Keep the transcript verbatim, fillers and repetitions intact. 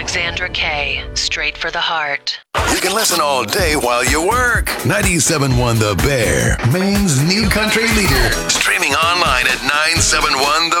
Alexandra Kay, straight for the heart. You can listen all day while you work. ninety-seven point one The Bear, Maine's new country leader. Streaming online at nine seven one the